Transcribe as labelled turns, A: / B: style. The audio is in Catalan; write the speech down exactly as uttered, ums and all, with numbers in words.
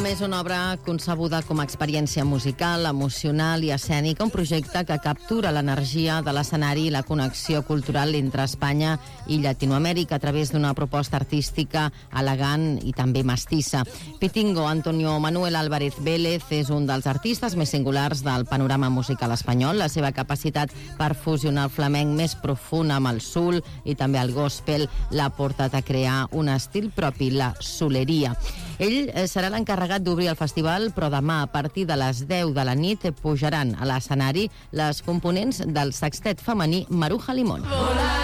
A: És una obra concebuda com a experiència musical, emocional i escènica, un projecte que captura l'energia de l'escenari i la connexió cultural entre Espanya i Llatinoamèrica a través d'una proposta artística elegant i també mestissa. Pitingo Antonio Manuel Álvarez Vélez és un dels artistes més singulars del panorama musical espanyol. La seva capacitat per fusionar el flamenc més profund amb el soul i també el gospel l'ha portat a crear un estil propi, la souleria. Ell serà l'encarregat d'obrir el festival, però demà, a partir de les deu de la nit, pujaran a l'escenari les components del sextet femení Maruja Limón.